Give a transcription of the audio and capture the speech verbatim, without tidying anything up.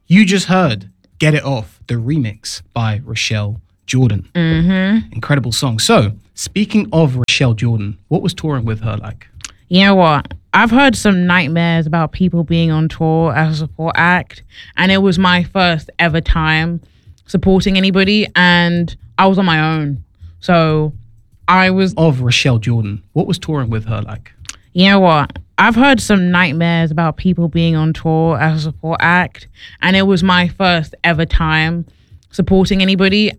You just heard Get It Off, the remix by Rochelle Jordan. Mm-hmm. Incredible song. So, speaking of Rochelle Jordan, what was touring with her like? You know what? I've heard some nightmares about people being on tour as a support act, and it was my first ever time supporting anybody, and I was on my own. So I was... Of Rochelle Jordan, what was touring with her like? You know what? I've heard some nightmares about people being on tour as a support act, and it was my first ever time supporting anybody.